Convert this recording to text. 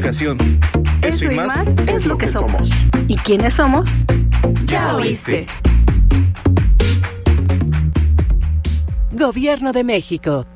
educación. Eso y más es lo que somos. ¿Y quiénes somos? Ya oíste. Gobierno de México.